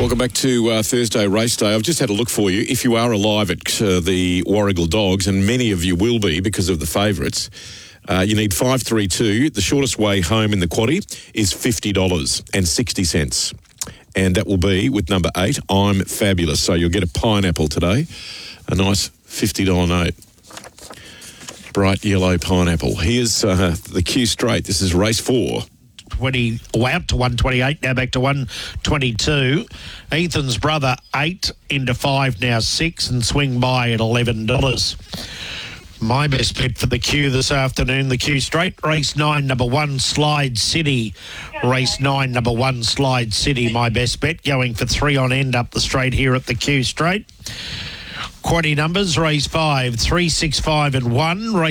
Welcome back to Thursday Race Day. I've just had a look for you. If you are alive at the Warragul Dogs, and many of you will be because of the favourites, you need 532. The shortest way home in the quaddie is $50.60. And that will be with number 8, I'm Fabulous. So you'll get a pineapple today, a nice $50 note. Bright yellow pineapple. Here's the Q Straight. This is race 4. 20 out to 128, now back to 122. Ethan's brother 8 into 5, now 6, and swing by at $11. My best bet for the Q this afternoon, the Q Straight, race 9, number 1, Slide City. Race 9, number 1, Slide City, my best bet, going for 3 on end up the straight here at the Q Straight. Quaddie numbers, race 5, 3, 6, 5 and 1. Race